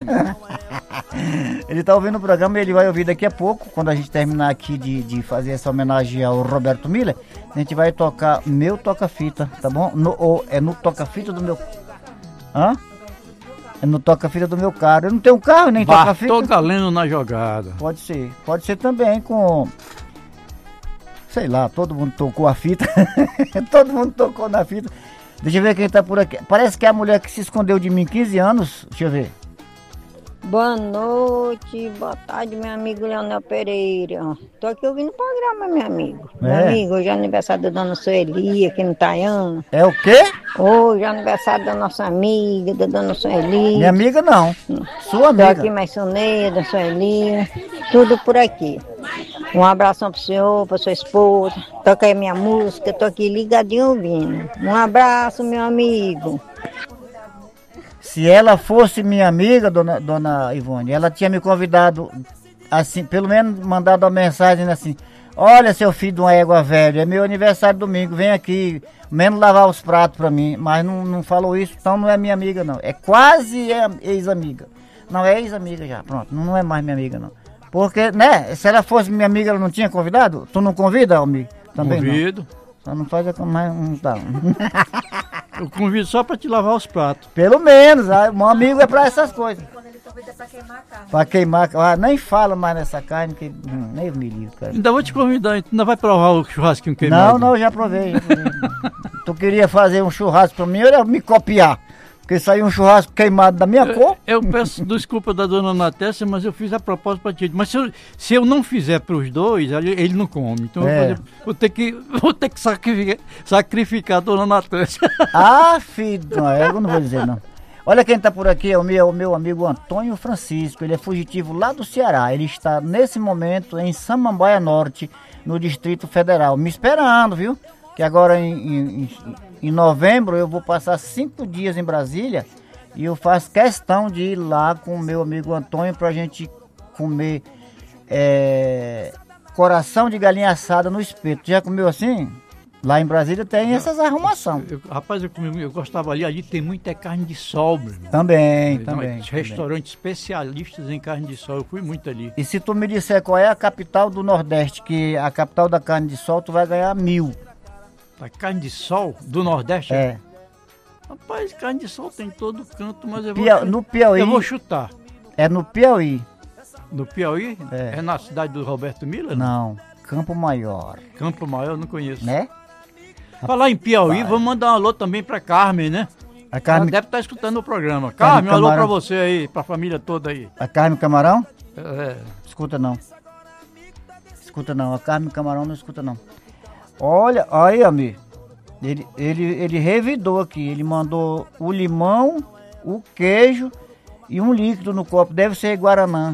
Ele tá ouvindo o programa e ele vai ouvir daqui a pouco, quando a gente terminar aqui de fazer essa homenagem ao Roberto Miller, a gente vai tocar meu toca-fita, tá bom? É no toca-fita do meu... Hã? É no toca-fita do meu carro. Eu não tenho carro, nem toca-fita. Tô galendo na jogada. Pode ser também com... Sei lá, todo mundo tocou a fita. Todo mundo tocou na fita. Deixa eu ver quem tá por aqui. Parece que é a mulher que se escondeu de mim 15 anos. Deixa eu ver. Boa noite, boa tarde, meu amigo Leonel Pereira. Tô aqui ouvindo o programa, meu amigo. Meu amigo, hoje é aniversário da dona Sueli, aqui no Taiano. É o quê? Hoje é aniversário da nossa amiga, da dona Sueli. Minha amiga não, sua amiga. Tô aqui mais Soneia, da Sueli, tudo por aqui. Um abração pro senhor, pra sua esposa. Toca aí minha música, tô aqui ligadinho ouvindo. Um abraço, meu amigo. Se ela fosse minha amiga, dona Ivone, ela tinha me convidado, assim, pelo menos mandado uma mensagem assim: olha, seu filho de uma égua velha, é meu aniversário domingo, vem aqui, menos lavar os pratos pra mim. Mas não falou isso, então não é minha amiga não. É quase ex-amiga. Não, é ex-amiga já, pronto, não é mais minha amiga não. Porque, né, se ela fosse minha amiga, ela não tinha convidado? Tu não convida, amigo? Também convido. Não. Só não faz mais um tá. Eu convido só pra te lavar os pratos. Pelo menos, meu amigo é pra essas coisas. Quando ele convida pra queimar a carne. Pra queimar a carne. Nem fala mais nessa carne, que nem me livro, cara. Ainda vou te convidar, ainda vai provar o churrasquinho queimado. Não, já provei. Tu queria fazer um churrasco pra mim, ou ia me copiar? Porque saiu um churrasco queimado da minha cor. Eu peço desculpa da dona Natécia, mas eu fiz a propósito para ti. Mas se eu não fizer para os dois, ele não come. Então vou ter que sacrificar a dona Natécia. Ah, filho, eu não vou dizer não. Olha quem está por aqui, é o meu amigo Antônio Francisco. Ele é fugitivo lá do Ceará. Ele está nesse momento em Samambaia Norte, no Distrito Federal, me esperando, viu? Que agora em novembro eu vou passar 5 dias em Brasília e eu faço questão de ir lá com o meu amigo Antônio pra gente comer coração de galinha assada no espeto. Já comeu assim? Lá em Brasília tem essas arrumações. Rapaz, eu gostava ali tem muita carne de sol, meu irmão. Também. Restaurantes especialistas em carne de sol, eu fui muito ali. E se tu me disser qual é a capital do Nordeste, que a capital da carne de sol, tu vai ganhar 1000. A carne de sol do Nordeste? É. Rapaz, carne de sol tem em todo canto, mas no Piauí. Eu vou chutar. É no Piauí. No Piauí? É na cidade do Roberto Miller? Não, Campo Maior. Campo Maior eu não conheço. Né? Falar em Piauí, vamos mandar um alô também pra Carmen, né? A Carmen... Ela deve estar escutando o programa. Carmen, um alô pra você aí, pra família toda aí. A Carmen Camarão? É. Escuta não. A Carmen Camarão não escuta não. Olha, aí, amigo, ele revidou aqui, ele mandou o limão, o queijo e um líquido no copo, deve ser Guaraná.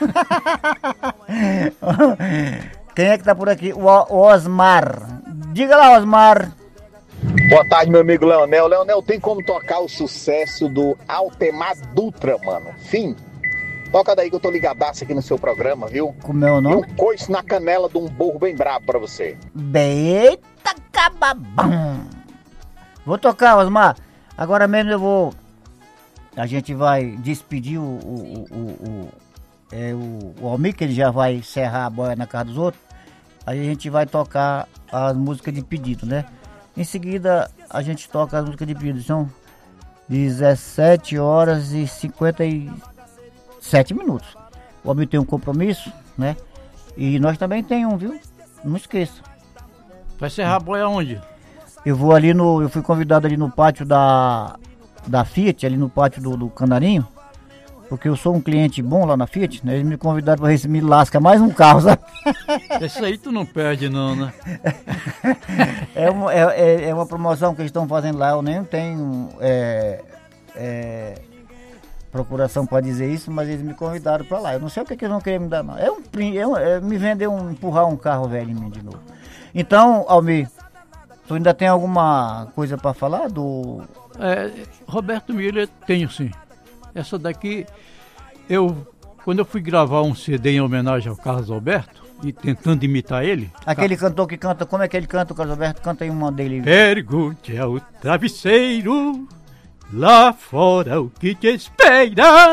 Quem é que tá por aqui? O Osmar. Diga lá, Osmar. Boa tarde, meu amigo Leonel. Leonel, tem como tocar o sucesso do Altemar Dutra, mano? Fim. Toca daí que eu tô ligadaço aqui no seu programa, viu? Como é o nome? E um coice na canela de um burro bem brabo pra você. Eita cababão! Vou tocar, Osmar. Agora mesmo a gente vai despedir o Almir, que ele já vai serrar a boia na casa dos outros. Aí a gente vai tocar as músicas de pedido, né? Em seguida a gente toca as músicas de pedido. São 17 horas e 57 minutos. O Almir tem um compromisso, né? E nós também tem um, viu? Não esqueça. Vai serrar a boia onde? Eu fui convidado ali no pátio da Fiat, ali no pátio do Canarinho, porque eu sou um cliente bom lá na Fiat, né? Eles me convidaram para me lascar mais um carro, sabe? Esse aí tu não perde não, né? É uma promoção que eles estão fazendo lá, eu nem tenho procuração para dizer isso, mas eles me convidaram para lá. Eu não sei o que eles vão querer me dar não. Me vender empurrar um carro velho em mim de novo. Então, Almir, tu ainda tem alguma coisa para falar do... Roberto Miller, tenho sim. Essa daqui, quando eu fui gravar um CD em homenagem ao Carlos Alberto, e tentando imitar ele... Aquele cantor que canta, como é que ele canta, o Carlos Alberto? Canta aí uma dele. Pergunte ao travesseiro, lá fora o que te espera.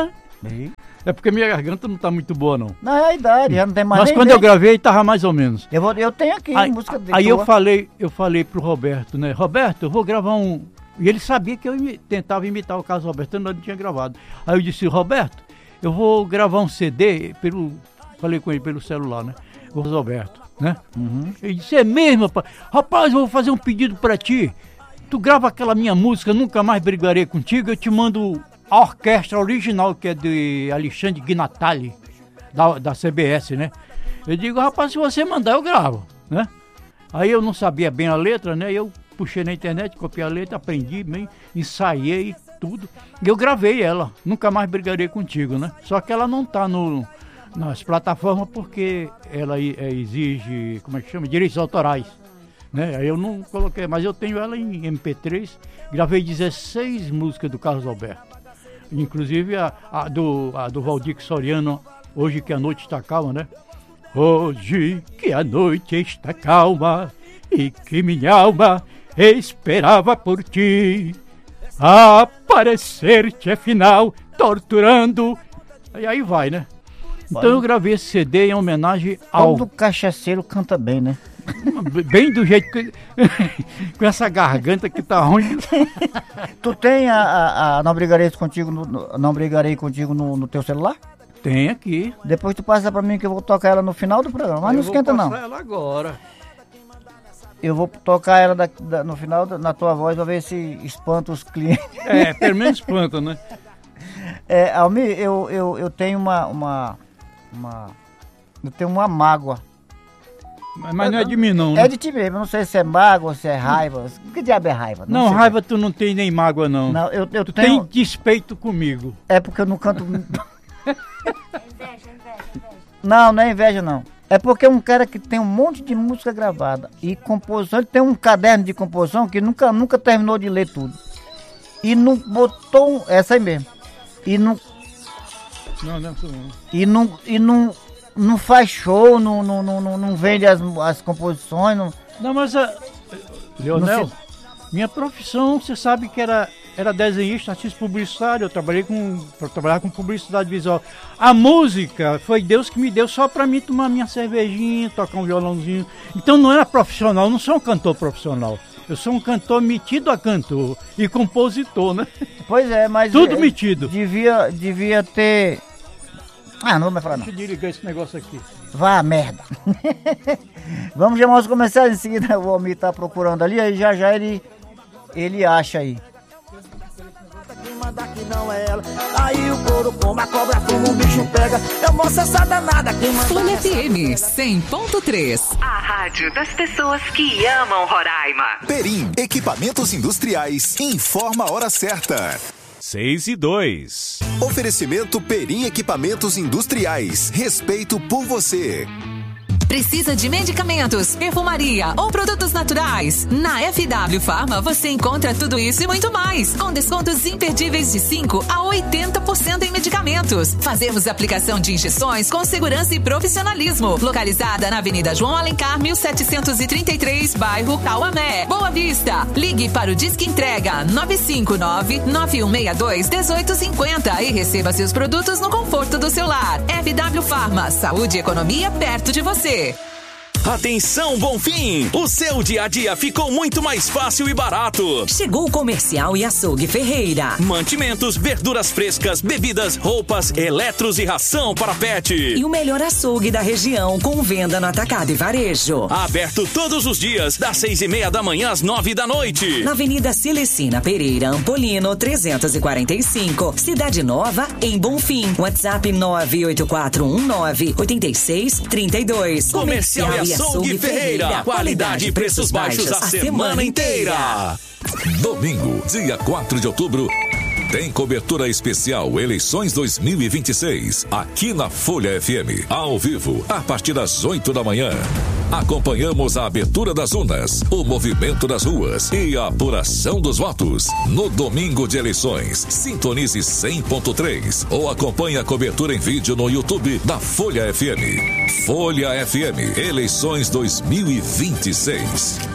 E? É porque minha garganta não tá muito boa, não. Não, é a idade, já não tem mais Mas nem quando eu gravei, tava mais ou menos. Eu tenho aqui Aí, música dele. aí eu falei pro Roberto, né? Roberto, eu vou gravar um... E ele sabia que eu tentava imitar o Carlos Alberto, eu não tinha gravado. Aí eu disse, Roberto, eu vou gravar um CD, falei com ele pelo celular, né? O Roberto, né? Uhum. Ele disse, é mesmo, rapaz? Rapaz, eu vou fazer um pedido pra ti. Tu grava aquela minha música, Nunca Mais Brigarei Contigo, eu te mando a orquestra original, que é de Alexandre Guinatali, da CBS, né? Eu digo, rapaz, se você mandar, eu gravo, né? Aí eu não sabia bem a letra, né? Eu puxei na internet, copiei a letra, aprendi bem, ensaiei tudo. E eu gravei ela, Nunca Mais Brigarei Contigo, né? Só que ela não tá nas plataformas porque ela exige, como é que chama? Direitos autorais, né? Aí eu não coloquei, mas eu tenho ela em MP3, gravei 16 músicas do Carlos Alberto. Inclusive a do Valdir Soriano, Hoje que a Noite Está Calma, né? Hoje que a noite está calma e que minha alma esperava por ti aparecer-te afinal torturando. E aí vai, né? Então eu gravei esse CD em homenagem ao... Todo cachaceiro canta bem, né? Bem do jeito que... com essa garganta que tá ruim. Tu tem a Não Brigarei Contigo, Não Brigarei Contigo no teu celular? Tem aqui. Depois tu passa pra mim que eu vou tocar ela no final do programa. Mas não esquenta não. Eu vou passar ela agora. Eu vou tocar ela no final na tua voz pra ver se espanta os clientes. É, pelo menos espanta, né? Almir, eu tenho eu tenho uma mágoa. Mas não é de mim não, né? É de ti mesmo, eu não sei se é mágoa, se é raiva. Que diabo é raiva? Não, raiva tu não tem nem mágoa não. Não, eu tu tenho... tem despeito comigo. É porque eu não canto... Não é inveja não. É porque é um cara que tem um monte de música gravada e composição, ele tem um caderno de composição que nunca terminou de ler tudo. E não botou essa aí mesmo. E não... Não faz show, não vende as composições. Não, mas Leonel, minha profissão, você sabe que era desenhista, artista publicitário, eu trabalhava com publicidade visual. A música foi Deus que me deu só pra mim tomar minha cervejinha, tocar um violãozinho. Então não era profissional, não sou um cantor profissional. Eu sou um cantor metido a cantor e compositor, né? Pois é, mas... Tudo metido. Devia ter... não vou mais falar não. Deixa eu desligar esse negócio aqui. Vá, merda. Vamos chamar os comerciais, em seguida o Almir tá procurando ali, aí já ele acha aí. Quem manda aqui não é ela. Aí o couro come, a cobra fuma, um bicho pega. Eu mostro essa danada. Quem manda Folha FM 100.3. A rádio das pessoas que amam Roraima. Perim, equipamentos industriais. Informa a hora certa. 6:02. Oferecimento Perim Equipamentos Industriais. Respeito por você. Precisa de medicamentos, perfumaria ou produtos naturais? Na FW Pharma você encontra tudo isso e muito mais, com descontos imperdíveis de 5% a 80% em medicamentos. Fazemos aplicação de injeções com segurança e profissionalismo. Localizada na Avenida João Alencar, 1733, bairro Cauamé, Boa Vista. Ligue para o Disque Entrega 959-9162-1850 e receba seus produtos no conforto do seu lar. FW Pharma, saúde e economia perto de você. Atenção, Bonfim! O seu dia a dia ficou muito mais fácil e barato. Chegou o Comercial e Açougue Ferreira. Mantimentos, verduras frescas, bebidas, roupas, eletros e ração para pet. E o melhor açougue da região com venda no atacado e varejo. Aberto todos os dias, das 6:30 da manhã às 9 da noite. Na Avenida Celestina Pereira, Ampolino, 345, Cidade Nova, em Bonfim. WhatsApp 98419-8632. Comercial e Açougue Ferreira. Qualidade e preços baixos a semana inteira. Domingo, dia 4 de outubro, tem cobertura especial Eleições 2026, aqui na Folha FM, ao vivo, a partir das 8 da manhã. Acompanhamos a abertura das urnas, o movimento das ruas e a apuração dos votos. No domingo de eleições, sintonize 100.3 ou acompanhe a cobertura em vídeo no YouTube da Folha FM. Folha FM, Eleições 2026.